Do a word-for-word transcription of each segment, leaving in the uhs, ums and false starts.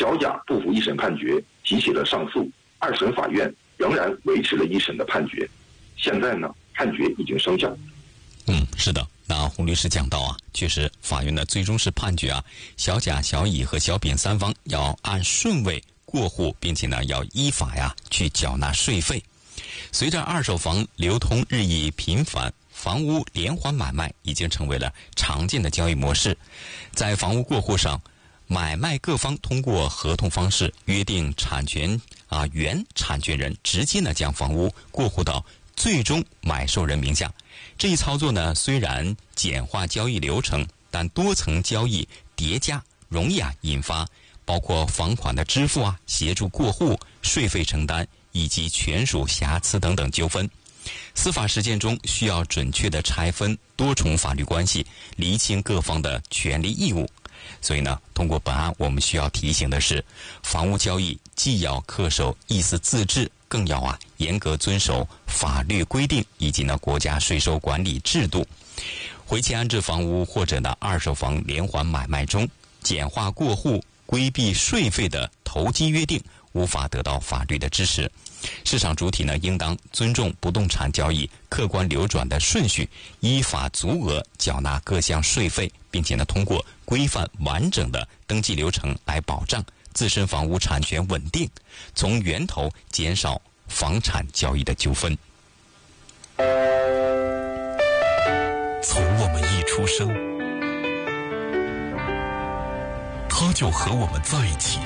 小甲不服一审判决，提起了上诉，二审法院仍然维持了一审的判决。现在呢，判决已经生效。 嗯，是的。那洪律师讲到啊，确实法院呢最终是判决啊，小甲、小乙和小丙三方要按顺位过户，并且呢要依法呀去缴纳税费。随着二手房流通日益频繁，房屋连环买卖已经成为了常见的交易模式。在房屋过户上，买卖各方通过合同方式约定产权啊原产权人直接呢将房屋过户到最终买受人名下。这一操作呢虽然简化交易流程，但多层交易叠加，容易啊引发包括房款的支付啊、协助过户、税费承担以及权属瑕疵等等纠纷。司法实践中需要准确地拆分多重法律关系，厘清各方的权利义务。所以呢，通过本案我们需要提醒的是，房屋交易既要恪守意思自治，更要啊严格遵守法律规定以及呢国家税收管理制度。回迁安置房屋或者呢二手房连环买卖中，简化过户、规避税费的投机约定无法得到法律的支持。市场主体呢，应当尊重不动产交易客观流转的顺序，依法足额缴纳各项税费，并且呢，通过规范完整的登记流程来保障自身房屋产权稳定，从源头减少房产交易的纠纷。 从我们一出生，他就和我们在一起。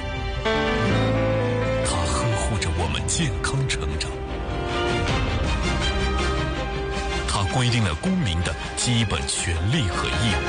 我们健康成长，它规定了公民的基本权利和义务，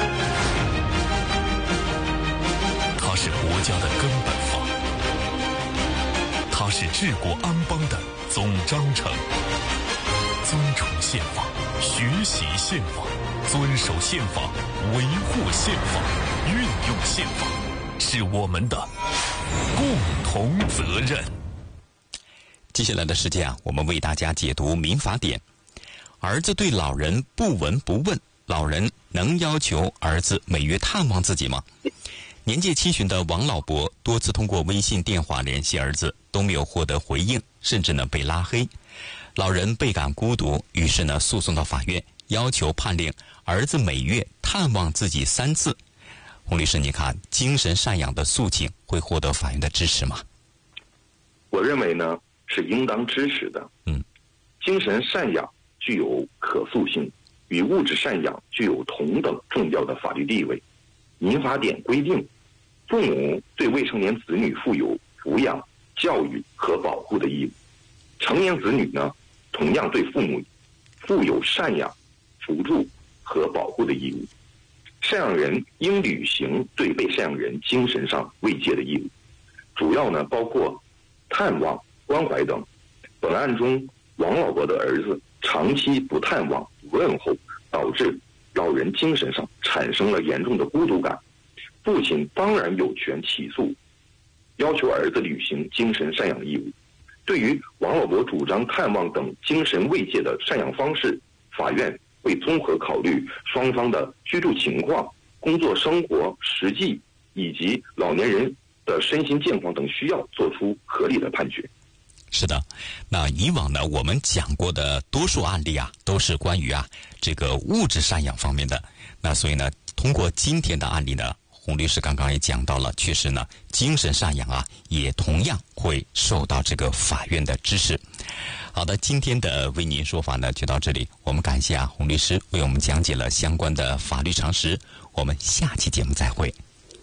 它是国家的根本法，它是治国安邦的总章程。尊崇宪法，学习宪法，遵守宪法，维护宪法，运用宪法，是我们的共同责任。 接下来的时间啊，我们为大家解读民法典。儿子对老人不闻不问，老人能要求儿子每月探望自己吗？年届七旬的王老伯多次通过微信电话联系儿子，都没有获得回应，甚至呢被拉黑。老人倍感孤独，于是呢诉讼到法院，要求判令儿子每月探望自己三次。洪律师，你看精神赡养的诉请会获得法院的支持吗？ 我认为呢是应当支持的。 嗯， 精神赡养具有可塑性，与物质赡养具有同等重要的法律地位。民法典规定，父母对未成年子女负有抚养、教育和保护的义务。成年子女呢，同样对父母负有赡养、扶助和保护的义务。赡养人应履行对被赡养人精神上慰藉的义务，主要呢包括探望、关怀等。本案中，王老伯的儿子长期不探望、不问候，导致老人精神上产生了严重的孤独感。父亲当然有权起诉，要求儿子履行精神赡养义务。对于王老伯主张探望等精神慰藉的赡养方式，法院会综合考虑双方的居住情况、工作生活实际以及老年人的身心健康等需要，做出合理的判决。 是的，那以往呢，我们讲过的多数案例啊，都是关于啊这个物质赡养方面的。那所以呢，通过今天的案例呢，洪律师刚刚也讲到了，确实呢，精神赡养啊，也同样会受到这个法院的支持。好的，今天的为您说法呢就到这里，我们感谢啊洪律师为我们讲解了相关的法律常识。我们下期节目再会。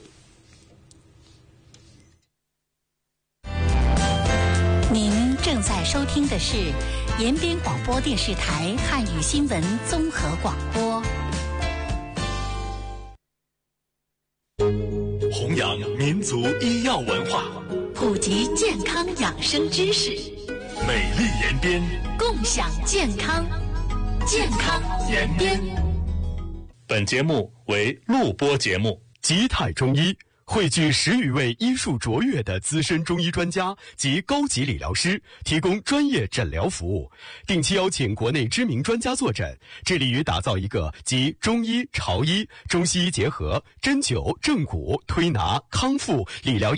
您正在收听的是延边广播电视台汉语新闻综合广播。 弘扬民族医药文化， 普及健康养生知识， 美丽延边， 共享健康，健康延边。 本节目为录播节目，吉泰中医汇聚十余位医术卓越的资深中医专家及高级理疗师，提供专业诊疗服务，定期邀请国内知名专家坐诊，致力于打造一个集中医、潮医、中西医结合、针灸、正骨、推拿、康复、理疗